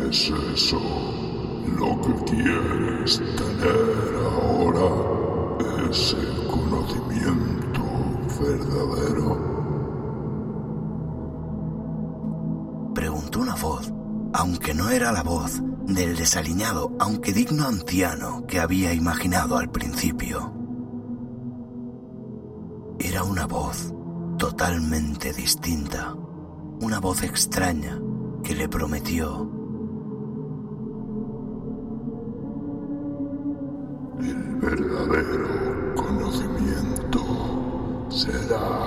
¿Es eso lo que quieres tener ahora? ¿Es el conocimiento verdadero? Preguntó una voz, aunque no era la voz del desaliñado, aunque digno anciano que había imaginado al principio. Era una voz totalmente distinta, una voz extraña que le prometió: el verdadero conocimiento será